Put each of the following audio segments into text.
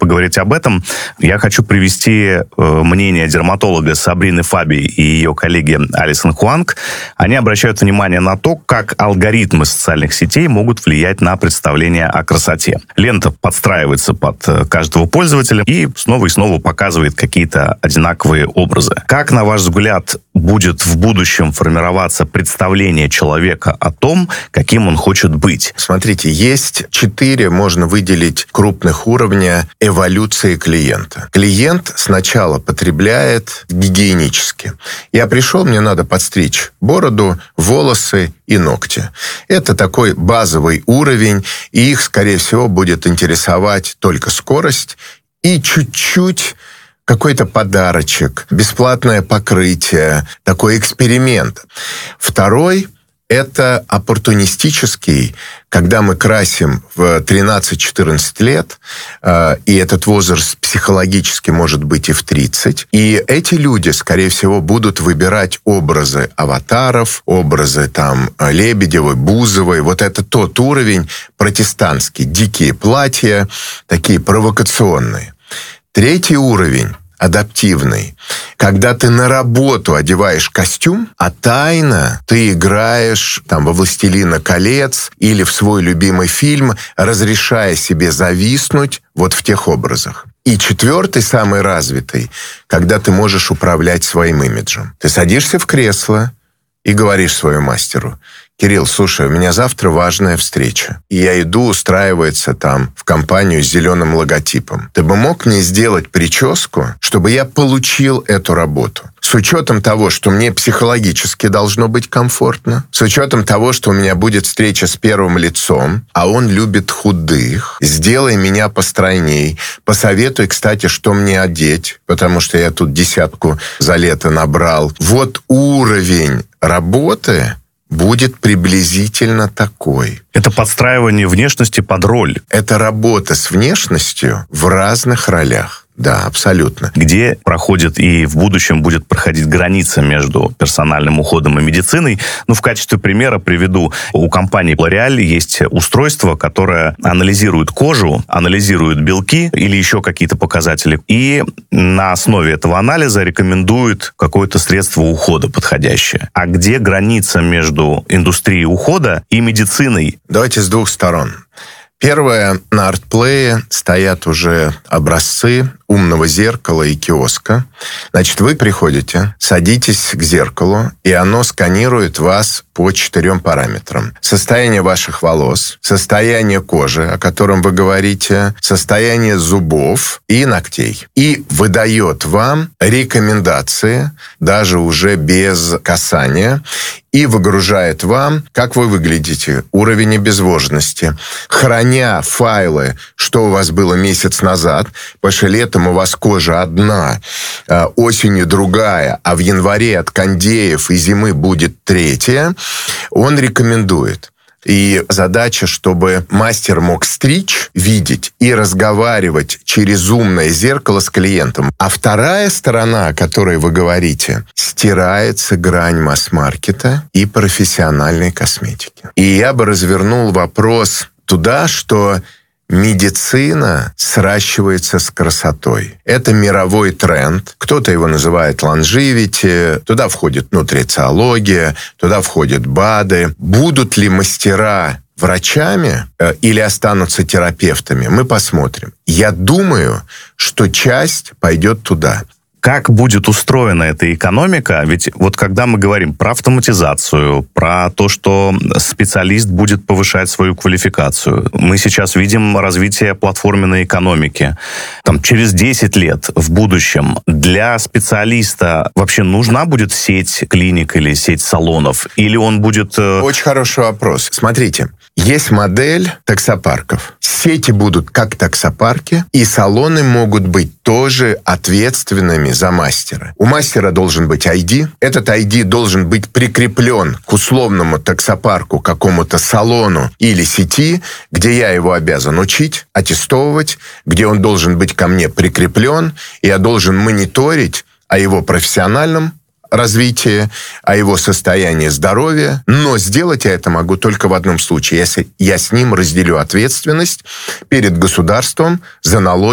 поговорить об этом, я хочу привести мнение дерматолога Сабрины Фаби и ее коллеги Алисон Хуанг. Они обращают внимание на то, как алгоритмы социальных сетей могут влиять на представление о красоте. Лента подстраивается под каждого пользователя и снова показывает какие-то одинаковые образы. Как, на ваш взгляд, будет в будущем формироваться представление человека о том, каким он хочет быть? Смотрите, есть 4, можно выделить, крупных уровня эволюции клиента. Клиент сначала потребляет гигиенически. Я пришел, мне надо подстричь бороду, волосы и ногти. Это такой базовый уровень, и их, скорее всего, будет интересовать только скорость и чуть-чуть какой-то подарочек, бесплатное покрытие, такой эксперимент. Второй – это оппортунистический, когда мы красим в 13-14 лет, и этот возраст психологически может быть и в 30, и эти люди, скорее всего, будут выбирать образы аватаров, образы там Лебедевой, Бузовой. Вот это тот уровень протестантский, дикие платья, такие провокационные. Третий уровень, адаптивный, когда ты на работу одеваешь костюм, а тайно ты играешь там во «Властелина колец» или в свой любимый фильм, разрешая себе зависнуть вот в тех образах. И четвертый, самый развитый, когда ты можешь управлять своим имиджем. Ты садишься в кресло и говоришь своему мастеру: «Кирилл, слушай, у меня завтра важная встреча, и я иду устраиваться там в компанию с зеленым логотипом. Ты бы мог мне сделать прическу, чтобы я получил эту работу? С учетом того, что мне психологически должно быть комфортно, с учетом того, что у меня будет встреча с первым лицом, а он любит худых, сделай меня постройней, посоветуй, кстати, что мне одеть, потому что я тут 10 за лето набрал». Вот уровень работы будет приблизительно такой. Это подстраивание внешности под роль. Это работа с внешностью в разных ролях. Да, абсолютно. Где проходит и в будущем будет проходить граница между персональным уходом и медициной. Ну, в качестве примера приведу. У компании L'Oréal есть устройство, которое анализирует кожу, анализирует белки или еще какие-то показатели, и на основе этого анализа рекомендует какое-то средство ухода подходящее. А где граница между индустрией ухода и медициной? Давайте с двух сторон. Первое, на артплее стоят уже образцы умного зеркала и киоска. Значит, вы приходите, садитесь к зеркалу, и оно сканирует вас по 4 параметрам. Состояние ваших волос, состояние кожи, о котором вы говорите, состояние зубов и ногтей. И выдает вам рекомендации, даже уже без касания, и выгружает вам, как вы выглядите, уровень обезвоженности, храня файлы, что у вас было месяц назад, потому что летом у вас кожа одна, осенью другая, а в январе от кондеев и зимы будет 3, он рекомендует. И задача, чтобы мастер мог стричь, видеть и разговаривать через умное зеркало с клиентом. А вторая сторона, о которой вы говорите, стирается грань масс-маркета и профессиональной косметики. И я бы развернул вопрос туда, что медицина сращивается с красотой. Это мировой тренд. Кто-то его называет longevity. Туда входит нутрициология, туда входят БАДы. Будут ли мастера врачами или останутся терапевтами, мы посмотрим. Я думаю, что часть пойдет туда. Как будет устроена эта экономика? Ведь вот когда мы говорим про автоматизацию, про то, что специалист будет повышать свою квалификацию, мы сейчас видим развитие платформенной экономики. Там, через 10 лет в будущем для специалиста вообще нужна будет сеть клиник или сеть салонов? Или он будет... Очень хороший вопрос. Смотрите, есть модель таксопарков. Сети будут как таксопарки, и салоны могут быть тоже ответственными за мастера. У мастера должен быть ID. Этот ID должен быть прикреплен к условному таксопарку, какому-то салону или сети, где я его обязан учить, аттестовывать, где он должен быть ко мне прикреплен, и я должен мониторить о его профессиональном развитие, о его состоянии здоровья. Но сделать я это могу только в одном случае, если я с ним разделю ответственность перед государством за налоги в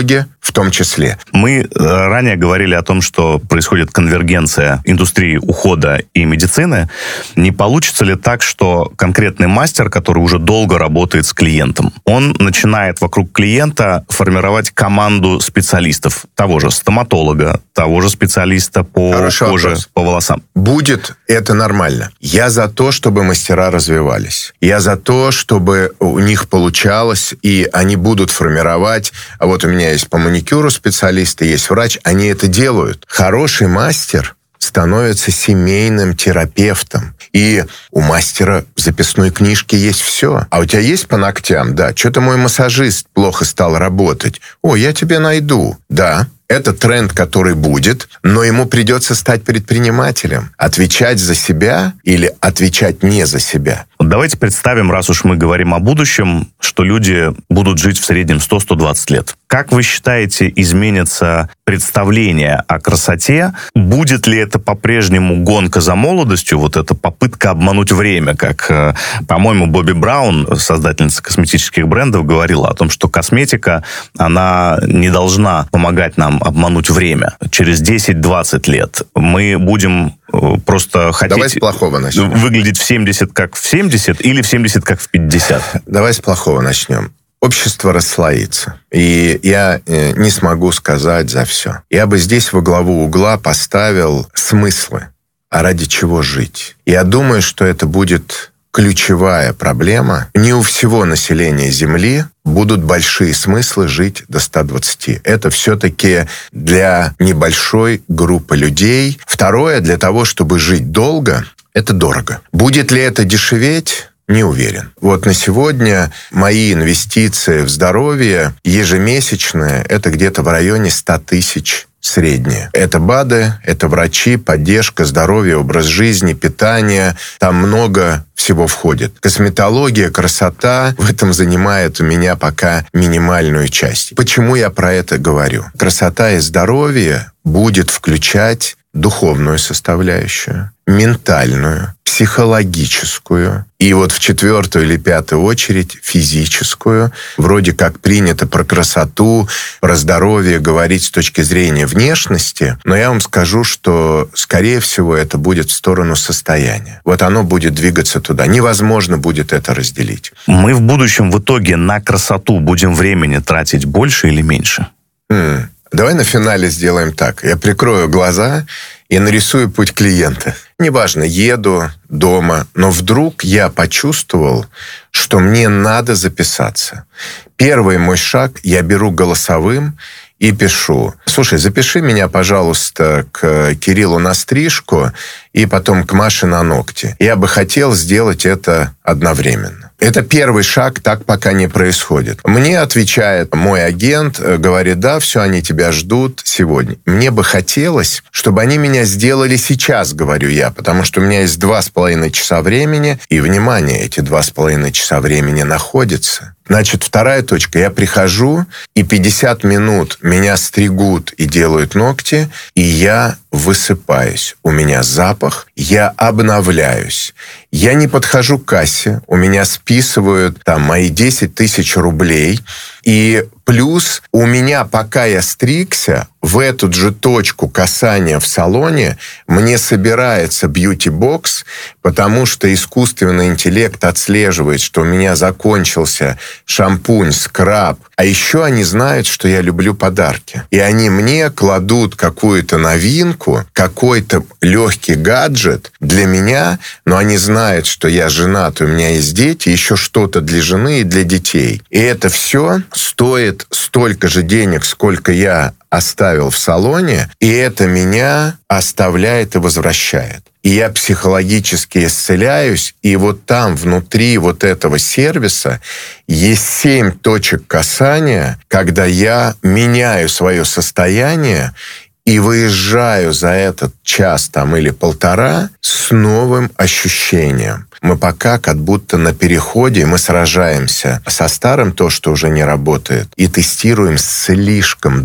в том числе. Мы ранее говорили о том, что происходит конвергенция индустрии ухода и медицины. Не получится ли так, что конкретный мастер, который уже долго работает с клиентом, он начинает вокруг клиента формировать команду специалистов, того же стоматолога, того же специалиста по коже, по волосам? Будет это нормально. Я за то, чтобы мастера развивались. Я за то, чтобы у них получалось, и они будут формировать. А вот у меня есть по маникюру специалисты, есть врач, они это делают. Хороший мастер становится семейным терапевтом. И у мастера в записной книжке есть все. А у тебя есть по ногтям? Да. Что-то мой массажист плохо стал работать. О, я тебе найду. Да. Это тренд, который будет, но ему придется стать предпринимателем. Отвечать за себя или отвечать не за себя. Давайте представим, раз уж мы говорим о будущем, что люди будут жить в среднем 100-120 лет. Как вы считаете, изменится представление о красоте? Будет ли это по-прежнему гонка за молодостью, вот эта попытка обмануть время, как, по-моему, Бобби Браун, создательница косметических брендов, говорила о том, что косметика, она не должна помогать нам обмануть время. Через 10-20 лет мы будем просто хотеть выглядеть в 70 как в 70 или в 70 как в 50? Давай с плохого начнем. Общество расслоится. И я не смогу сказать за все. Я бы здесь во главу угла поставил смыслы. А ради чего жить? Я думаю, что это будет ключевая проблема. Не у всего населения Земли будут большие смыслы жить до 120. Это все-таки для небольшой группы людей. Второе, для того, чтобы жить долго, это дорого. Будет ли это дешеветь? Не уверен. Вот на сегодня мои инвестиции в здоровье ежемесячные, это где-то в районе 100 тысяч среднее. Это БАДы, это врачи, поддержка, здоровье, образ жизни, питание. Там много всего входит. Косметология, красота в этом занимает у меня пока минимальную часть. Почему я про это говорю? Красота и здоровье будет включать духовную составляющую, ментальную, психологическую и вот в 4-ю или 5-ю очередь физическую. Вроде как принято про красоту, про здоровье говорить с точки зрения внешности, но я вам скажу, что, скорее всего, это будет в сторону состояния. Вот оно будет двигаться туда. Невозможно будет это разделить. Мы в будущем в итоге на красоту будем времени тратить больше или меньше? Давай на финале сделаем так. Я прикрою глаза и нарисую путь клиента. Неважно, еду дома, но вдруг я почувствовал, что мне надо записаться. Первый мой шаг, я беру голосовым и пишу: слушай, запиши меня, пожалуйста, к Кириллу на стрижку и потом к Маше на ногти. Я бы хотел сделать это одновременно. Это первый шаг, так пока не происходит. Мне отвечает мой агент, говорит: да, все, они тебя ждут сегодня. Мне бы хотелось, чтобы они меня сделали сейчас, говорю я, потому что у меня есть 2,5 часа времени, и, внимание, эти 2,5 часа времени находятся. Значит, вторая точка. Я прихожу, и 50 минут меня стригут и делают ногти, и я высыпаюсь. У меня запах, я обновляюсь. Я не подхожу к кассе, у меня списывают там мои 10 тысяч рублей, и плюс у меня, пока я стригся, в эту же точку касания в салоне мне собирается бьюти-бокс, потому что искусственный интеллект отслеживает, что у меня закончился шампунь, скраб. А еще они знают, что я люблю подарки. И они мне кладут какую-то новинку, какой-то легкий гаджет для меня, но они знают, что я женат, у меня есть дети, еще что-то для жены и для детей. И это все стоит столько же денег, сколько я оставил в салоне, и это меня оставляет и возвращает. И я психологически исцеляюсь, и вот там, внутри вот этого сервиса, есть 7 точек касания, когда я меняю свое состояние и выезжаю за этот час там, или полтора с новым ощущением. Мы пока как будто на переходе, мы сражаемся со старым, то, что уже не работает, и тестируем слишком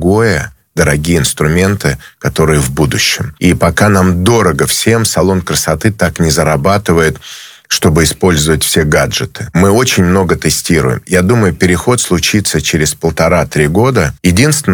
дорогие инструменты, которые в будущем. И пока нам дорого всем, салон красоты так не зарабатывает, чтобы использовать все гаджеты. Мы очень много тестируем. Я думаю, переход случится через 1,5-3 года. Единственное,